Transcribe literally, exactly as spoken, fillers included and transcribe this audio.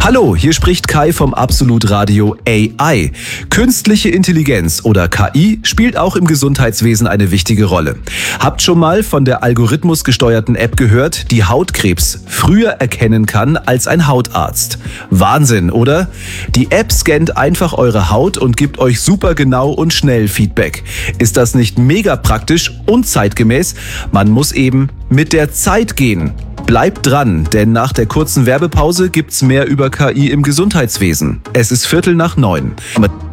Hallo, hier spricht Kai vom Absolut Radio A I. Künstliche Intelligenz oder K I spielt auch im Gesundheitswesen eine wichtige Rolle. Habt schon mal von der algorithmusgesteuerten App gehört, die Hautkrebs früher erkennen kann als ein Hautarzt? Wahnsinn, oder? Die App scannt einfach eure Haut und gibt euch super genau und schnell Feedback. Ist das nicht mega praktisch und zeitgemäß? Man muss eben mit der Zeit gehen. Bleibt dran, denn nach der kurzen Werbepause gibt's mehr über K I im Gesundheitswesen. Es ist Viertel nach neun.